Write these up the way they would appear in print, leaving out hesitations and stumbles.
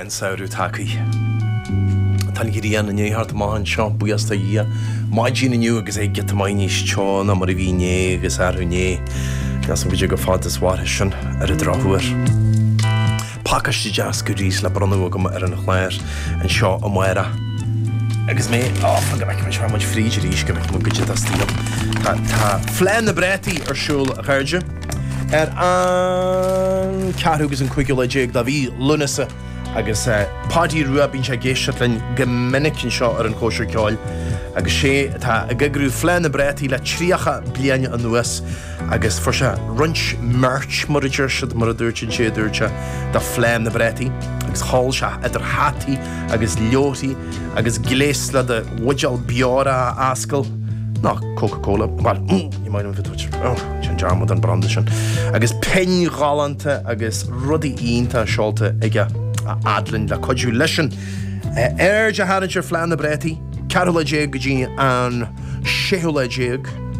an saoú tacaí. Tá gíríon na néhart máhan seo buas tá í. Maidí na nniu agus é get maíníos teán a mar a bhíné agus arhuiné. Gas an bhíide go fád is bhhair sin ar a dráhuair. Pácastí jazz go rís le branú go ar an chléir an seo a maira. Agus mé fan go bheice se muid fríidir rís go bheice mu goide a stíam. Tá phlean na bretí ar siúil a chuirde. Ar an cearúgus an cuigiú le déag da bhí lunasa agus pádí ruúa bín sé géisiat len gominicin seo ar an cóisiir ceáil agus sé tá a gagrú phlean na bretí le tríocha bliana an nuas agus for se runch merch mar a dúir siad mar a dúirtin sé dúirte da phlean na bretí agus háil se idir hatí agus leotaí agus gléisla de wudgeal beára ascail ná Coca-Cola well, you might have touch sin jarmod an branda sin agus pen galanta agus rudí ínta seolta ige adlin le codú leisin de hanidir phlean na bretí Carola Jig go dtí an Shehola Jig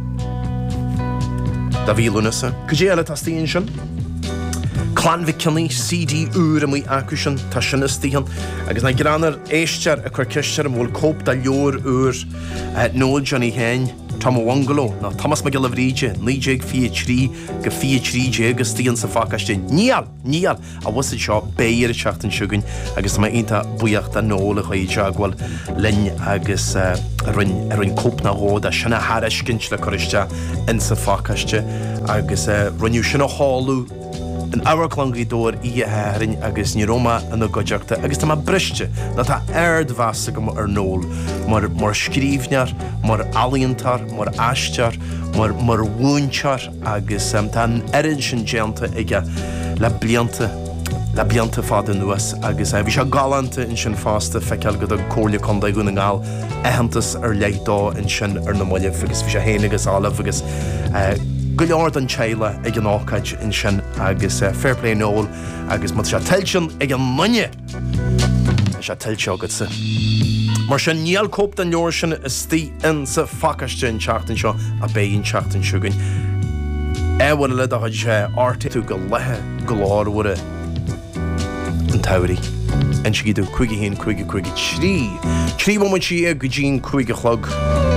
da bhí lunasa go dé eile tastíonn sin Clanmhicilní CD úr a mí acu sin tá sin istíhan agus na granar éistear a chuir cistear am bhfuil cóp da leor úr nóil Johnny Hain Tom Wangalo na Thomas McGillivríide níéag fi trí go fi tríé agus tíon sa fácaiste níal a bhuiid seo béir seachtain siúgain agus má onanta buíocht a nóla chuide agháil linn agus rinn cóp na hód a sinna háriscint le choiste in sa fácaiste agus runniu sinna háú an áhaclangaí dóir í a háirinn agus ní Roma an goideachta agus tá briste na tá ardmheasa go ar nóil mar scríbnear, mar alíontar, mar aistear, mar bhúntear agus tá an sin déanta ige le blianta fád an nuas agus bhí se galanta in sin fásta feiceal go a cóirla chunda gúna ngáil aitheantas ar leitdá in sin ar na muile agus bhí sé héana agus álamh agus go leor an teile ag an ácaid in sin agus fairplay nóil agus mu se tiltin ag an munne se tiltte agad sa. Mar sin níl cóp den leor sin is tí in sa facaiste in teachtain seo a béon teachtain siúgain. Bhfuil le a chuid sé áirtí tú go lethe go láirhre an tairí. An si iadú chuige hén chuige trí. Trí bhfuil si go dtíon chuige chlog.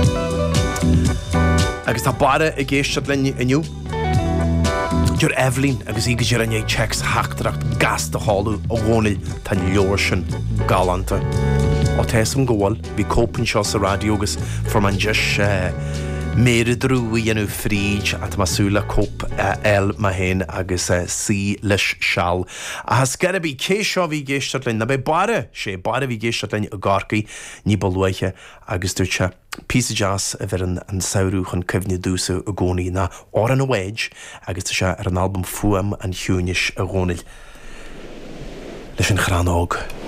Agus tá bara a géiste lenne aniu. Dúr Evelyn agus í go dtíar an checks heachtarach gas de háú a bhónail tá leor sin galanta. Ó téasam go bhfuil bhí cópan seo sa radio agus for man just méad drúí anú fríd a masúla cóp el ma hen agus sí leis seall. A has gara bhí cé seo bhí géiste lenne na bé bara bhí géiste lenne a garcaí ní bolúiche agus dúirte písa jazz a bheit an saoúch an cefne dúsa a gcónaí na or an a weid agus tá sé ar an albumm fuam an hiúnis a gcónail leis an chránág.